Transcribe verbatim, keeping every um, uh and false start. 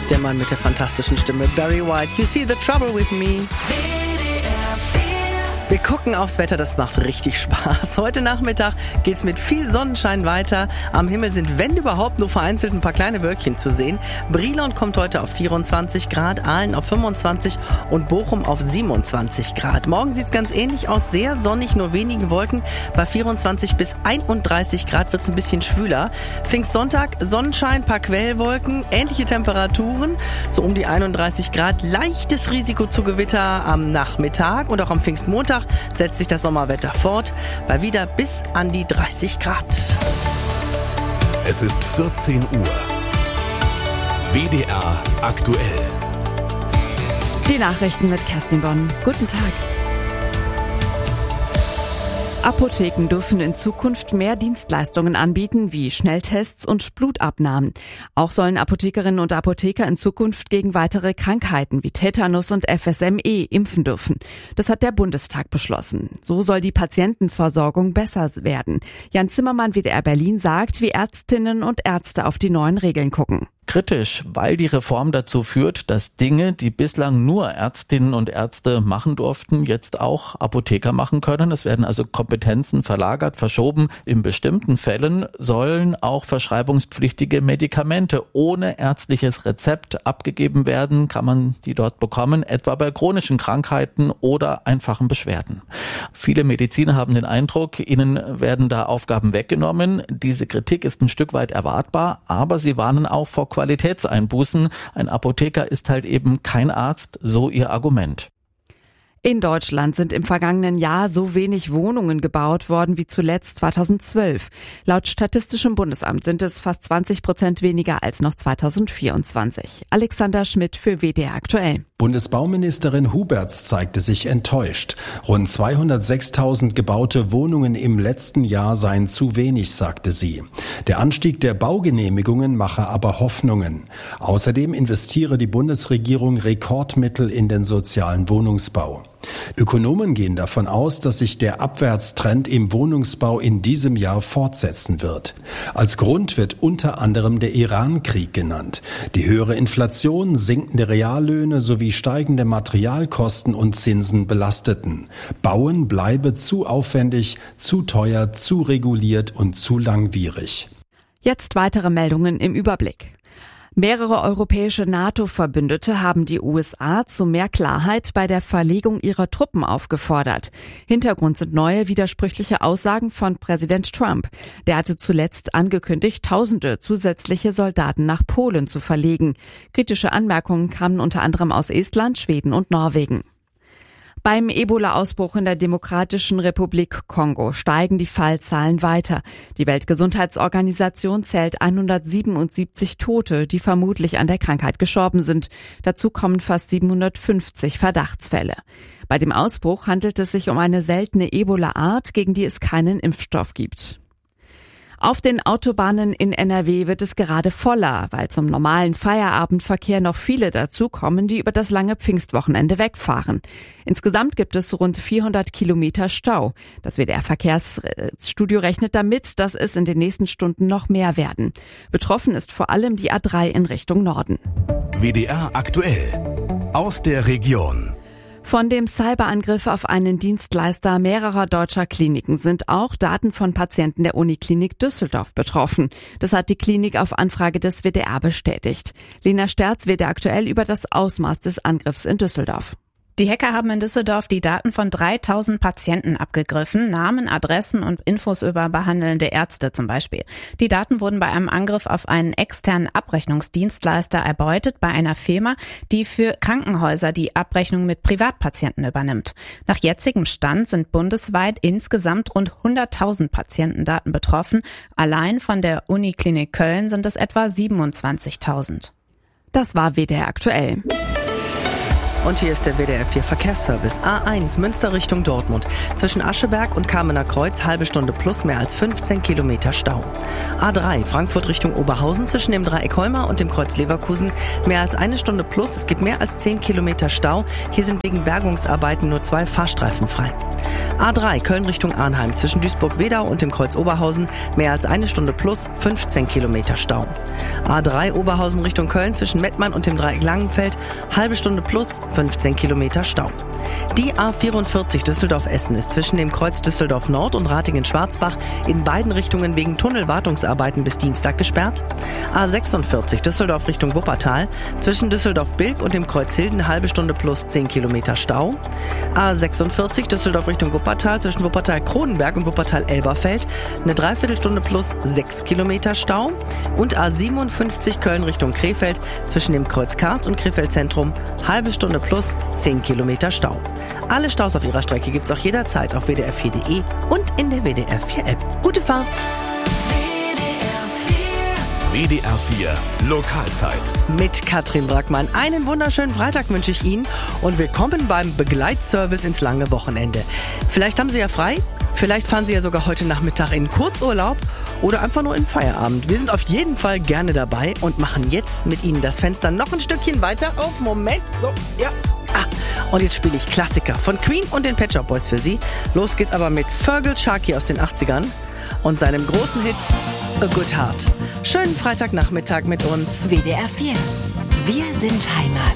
Der Mann mit der fantastischen Stimme, Barry White. You see the trouble with me. Wir gucken aufs Wetter, das macht richtig Spaß. Heute Nachmittag geht's mit viel Sonnenschein weiter. Am Himmel sind, wenn überhaupt, nur vereinzelt ein paar kleine Wölkchen zu sehen. Brilon kommt heute auf vierundzwanzig Grad, Aalen auf fünfundzwanzig und Bochum auf siebenundzwanzig Grad. Morgen sieht's ganz ähnlich aus, sehr sonnig, nur wenige Wolken. Bei vierundzwanzig bis einunddreißig Grad wird's ein bisschen schwüler. Pfingstsonntag, Sonnenschein, paar Quellwolken, ähnliche Temperaturen, so um die einunddreißig Grad. Leichtes Risiko zu Gewitter am Nachmittag und auch am Pfingstmontag setzt sich das Sommerwetter fort, bei wieder bis an die dreißig Grad. Es ist vierzehn Uhr. W D R aktuell. Die Nachrichten mit Kerstin Bonn. Guten Tag. Apotheken dürfen in Zukunft mehr Dienstleistungen anbieten, wie Schnelltests und Blutabnahmen. Auch sollen Apothekerinnen und Apotheker in Zukunft gegen weitere Krankheiten wie Tetanus und F S M E impfen dürfen. Das hat der Bundestag beschlossen. So soll die Patientenversorgung besser werden. Jan Zimmermann, W D R Berlin, sagt, wie Ärztinnen und Ärzte auf die neuen Regeln gucken. Kritisch, weil die Reform dazu führt, dass Dinge, die bislang nur Ärztinnen und Ärzte machen durften, jetzt auch Apotheker machen können. Es werden also Kompetenzen verlagert, verschoben. In bestimmten Fällen sollen auch verschreibungspflichtige Medikamente ohne ärztliches Rezept abgegeben werden, kann man die dort bekommen, etwa bei chronischen Krankheiten oder einfachen Beschwerden. Viele Mediziner haben den Eindruck, ihnen werden da Aufgaben weggenommen. Diese Kritik ist ein Stück weit erwartbar, aber sie warnen auch vor Qualitätseinbußen. Ein Apotheker ist halt eben kein Arzt, so ihr Argument. In Deutschland sind im vergangenen Jahr so wenig Wohnungen gebaut worden wie zuletzt zweitausendzwölf. Laut Statistischem Bundesamt sind es fast zwanzig Prozent weniger als noch zweitausendvierundzwanzig. Alexander Schmidt für W D R aktuell. Bundesbauministerin Huberts zeigte sich enttäuscht. Rund zweihundertsechstausend gebaute Wohnungen im letzten Jahr seien zu wenig, sagte sie. Der Anstieg der Baugenehmigungen mache aber Hoffnungen. Außerdem investiere die Bundesregierung Rekordmittel in den sozialen Wohnungsbau. Ökonomen gehen davon aus, dass sich der Abwärtstrend im Wohnungsbau in diesem Jahr fortsetzen wird. Als Grund wird unter anderem der Iran-Krieg genannt. Die höhere Inflation, sinkende Reallöhne sowie steigende Materialkosten und Zinsen belasteten. Bauen bleibe zu aufwendig, zu teuer, zu reguliert und zu langwierig. Jetzt weitere Meldungen im Überblick. Mehrere europäische NATO-Verbündete haben die U S A zu mehr Klarheit bei der Verlegung ihrer Truppen aufgefordert. Hintergrund sind neue widersprüchliche Aussagen von Präsident Trump. Der hatte zuletzt angekündigt, tausende zusätzliche Soldaten nach Polen zu verlegen. Kritische Anmerkungen kamen unter anderem aus Estland, Schweden und Norwegen. Beim Ebola-Ausbruch in der Demokratischen Republik Kongo steigen die Fallzahlen weiter. Die Weltgesundheitsorganisation zählt hundertsiebenundsiebzig Tote, die vermutlich an der Krankheit gestorben sind. Dazu kommen fast siebenhundertfünfzig Verdachtsfälle. Bei dem Ausbruch handelt es sich um eine seltene Ebola-Art, gegen die es keinen Impfstoff gibt. Auf den Autobahnen in N R W wird es gerade voller, weil zum normalen Feierabendverkehr noch viele dazukommen, die über das lange Pfingstwochenende wegfahren. Insgesamt gibt es rund vierhundert Kilometer Stau. Das W D R-Verkehrsstudio rechnet damit, dass es in den nächsten Stunden noch mehr werden. Betroffen ist vor allem die A drei in Richtung Norden. W D R aktuell aus der Region. Von dem Cyberangriff auf einen Dienstleister mehrerer deutscher Kliniken sind auch Daten von Patienten der Uniklinik Düsseldorf betroffen. Das hat die Klinik auf Anfrage des W D R bestätigt. Lena Sterz, W D R aktuell über das Ausmaß des Angriffs in Düsseldorf. Die Hacker haben in Düsseldorf die Daten von dreitausend Patienten abgegriffen, Namen, Adressen und Infos über behandelnde Ärzte zum Beispiel. Die Daten wurden bei einem Angriff auf einen externen Abrechnungsdienstleister erbeutet, bei einer Firma, die für Krankenhäuser die Abrechnung mit Privatpatienten übernimmt. Nach jetzigem Stand sind bundesweit insgesamt rund hunderttausend Patientendaten betroffen. Allein von der Uniklinik Köln sind es etwa siebenundzwanzigtausend. Das war W D R aktuell. Und hier ist der W D R vier Verkehrsservice. A eins Münster Richtung Dortmund. Zwischen Ascheberg und Kamener Kreuz halbe Stunde plus mehr als fünfzehn Kilometer Stau. A drei Frankfurt Richtung Oberhausen zwischen dem Dreieck Heuma und dem Kreuz Leverkusen mehr als eine Stunde plus. Es gibt mehr als zehn Kilometer Stau. Hier sind wegen Bergungsarbeiten nur zwei Fahrstreifen frei. A drei Köln Richtung Arnheim zwischen Duisburg-Wedau und dem Kreuz Oberhausen mehr als eine Stunde plus fünfzehn Kilometer Stau. A drei Oberhausen Richtung Köln zwischen Mettmann und dem Dreieck Langenfeld halbe Stunde plus fünfzehn Kilometer Stau. Die A vierundvierzig Düsseldorf-Essen ist zwischen dem Kreuz Düsseldorf Nord und Ratingen-Schwarzbach in beiden Richtungen wegen Tunnelwartungsarbeiten bis Dienstag gesperrt. A sechsundvierzig Düsseldorf Richtung Wuppertal zwischen Düsseldorf-Bilk und dem Kreuz Hilden halbe Stunde plus zehn Kilometer Stau. A sechsundvierzig Düsseldorf Richtung Wuppertal zwischen Wuppertal-Kronenberg und Wuppertal-Elberfeld eine Dreiviertelstunde plus sechs Kilometer Stau. Und A siebenundfünfzig Köln Richtung Krefeld zwischen dem Kreuz Karst und Krefeld Zentrum halbe Stunde plus zehn Kilometer Stau. Alle Staus auf ihrer Strecke gibt's auch jederzeit auf w d r vier punkt d e und in der W D R vier App. Gute Fahrt! W D R vier Lokalzeit. Mit Katrin Brackmann. Einen wunderschönen Freitag wünsche ich Ihnen und willkommen beim Begleitservice ins lange Wochenende. Vielleicht haben Sie ja frei, vielleicht fahren Sie ja sogar heute Nachmittag in Kurzurlaub oder einfach nur in Feierabend. Wir sind auf jeden Fall gerne dabei und machen jetzt mit Ihnen das Fenster noch ein Stückchen weiter auf. Moment. So, ja. Ah, und jetzt spiele ich Klassiker von Queen und den Pet Shop Boys für Sie. Los geht's aber mit Fergal Sharkey aus den achtzigern und seinem großen Hit A Good Heart. Schönen Freitagnachmittag mit uns. W D R vier. Wir sind Heimat.